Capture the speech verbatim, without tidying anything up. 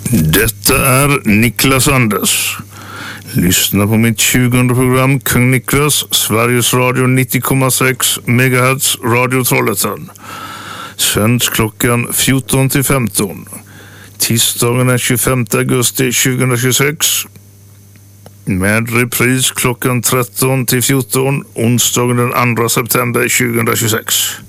Detta är Niklas Anders. Lyssna på mitt tjugonde program Kung Niklas, Sveriges Radio nittio komma sex megahertz, Radio Trollhättan. Sänds klockan fjorton till femton. Tisdagen den tjugofemte augusti tjugohundratjugosex. Med repris klockan tretton till fjorton. Onsdagen den andra september tjugohundratjugosex.